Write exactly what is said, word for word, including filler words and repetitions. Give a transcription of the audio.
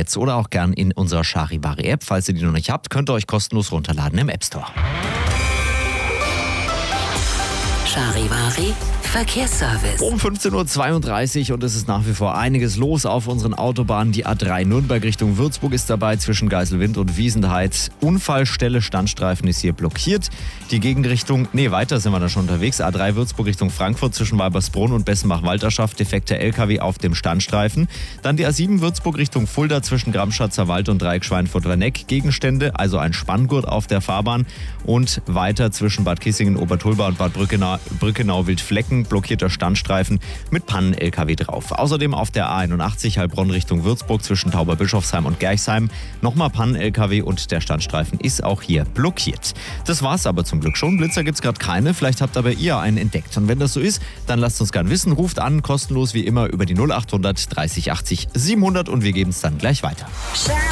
Netz oder auch gern in unserer Charivari-App. Falls ihr die noch nicht habt, könnt ihr euch kostenlos runterladen im App Store. Charivari Verkehrsservice. Um fünfzehn Uhr zweiunddreißig und es ist nach wie vor einiges los auf unseren Autobahnen. Die A drei Nürnberg Richtung Würzburg ist dabei zwischen Geiselwind und Wiesenheid. Unfallstelle, Standstreifen ist hier blockiert. Die Gegenrichtung, nee, weiter sind wir da schon unterwegs. A drei Würzburg Richtung Frankfurt zwischen Weibersbrunn und Bessenbach-Walterschaft. Defekter L K W auf dem Standstreifen. Dann die A sieben Würzburg Richtung Fulda zwischen Gramschatzer Wald und Dreieck Schweinfurt-Werneck. Gegenstände, also ein Spanngurt auf der Fahrbahn. Und weiter zwischen Bad Kissingen, Obertulba und Bad Brückenau, Brückenau Wildflecken. Blockierter Standstreifen mit Pannen-L K W drauf. Außerdem auf der A einundachtzig Heilbronn Richtung Würzburg zwischen Tauberbischofsheim und Gerchsheim nochmal Pannen-L K W und der Standstreifen ist auch hier blockiert. Das war's aber zum Glück schon. Blitzer gibt's gerade keine, vielleicht habt aber ihr einen entdeckt. Und wenn das so ist, dann lasst uns gern wissen. Ruft an, kostenlos wie immer über die null acht hundert dreißig achtzig siebenhundert und wir geben es dann gleich weiter.